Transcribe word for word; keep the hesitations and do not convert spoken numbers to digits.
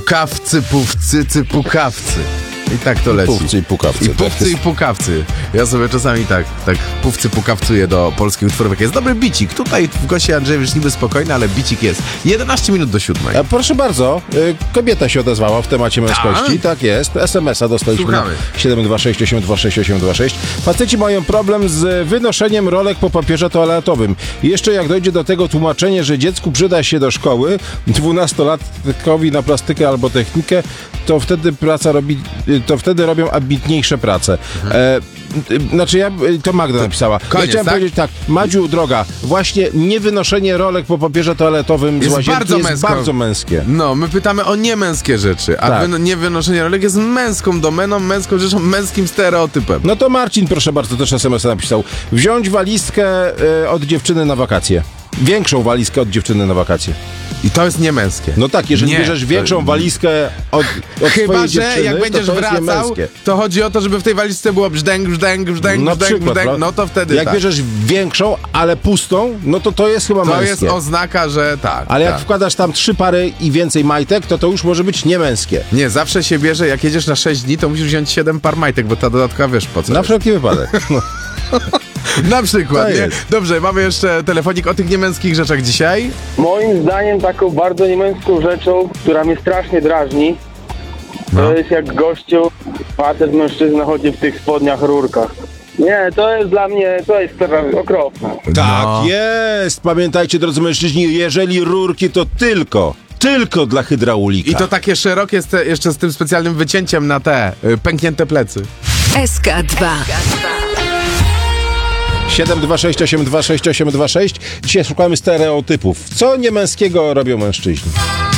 Pukawcy, pówcy, cypukawcy. I tak to leci. Pówcy i pukawcy. I pówcy tak i pukawcy. Ja sobie czasami tak, tak pówcy pukawcuję do polskich utworów. Jest dobry bicik. Tutaj w goście Andrzejewicz niby spokojny, ale bicik jest. jedenaście minut do siódmej. A proszę bardzo, y, kobieta się odezwała w temacie męskości. Tak? Tak jest. es em es a dostaliśmy Słuchamy. na siedem dwa sześć osiem dwa sześć osiem dwa sześć. Faceci mają problem z wynoszeniem rolek po papierze toaletowym. I jeszcze jak dojdzie do tego tłumaczenie, że dziecku przyda się do szkoły, dwunastolatkowi na plastykę albo technikę, to wtedy praca robi, to wtedy robią ambitniejsze prace. Mhm. E, znaczy ja, to Magda to napisała. Koniec, ja chciałem tak? powiedzieć tak, Madziu, droga, właśnie niewynoszenie rolek po papierze toaletowym Jest z łazienki bardzo jest męsko. bardzo męskie. No, my pytamy o niemęskie rzeczy, a Tak. wyno- niewynoszenie rolek jest męską domeną, męską rzeczą, męskim stereotypem. No to Marcin, proszę bardzo, też es em es a napisał. Wziąć walizkę e, od dziewczyny na wakacje. Większą walizkę od dziewczyny na wakacje. I to jest niemęskie. No tak, jeżeli Nie, bierzesz to- większą walizkę od, od Chyba, swojej że dziewczyny, jak będziesz to to jest wracał, niemęskie. to chodzi o to, żeby w tej walizce było brzdęk, brzdęk, brzdęk, Na brzdęk, przykład, brzdęk, no to wtedy jak tak. bierzesz większą, ale pustą, no to to jest chyba To męskie. jest oznaka, że tak. Ale jak tak. wkładasz tam trzy pary i więcej majtek, to to już może być niemęskie. Nie, zawsze się bierze, jak jedziesz na sześć dni, to musisz wziąć siedem par majtek, bo ta dodatkowa wiesz po co. Na jest. wszelki wypadek. No. Na przykład, To nie? jest. Dobrze, mamy jeszcze telefonik o tych niemęskich rzeczach dzisiaj. Moim zdaniem taką bardzo niemęską rzeczą, która mnie strasznie drażni, No. to jest jak gościu, facet, mężczyzna chodzi w tych spodniach rurkach. Nie, to jest dla mnie, to jest teraz okropne. Tak No. jest! Pamiętajcie, drodzy mężczyźni, jeżeli rurki, to tylko, tylko dla hydraulika. I to takie szerokie, z te, jeszcze z tym specjalnym wycięciem na te y, pęknięte plecy. S K dwa. siedem dwa sześć osiem dwa sześć osiem dwa sześć. Dzisiaj szukamy stereotypów. Co niemęskiego robią mężczyźni?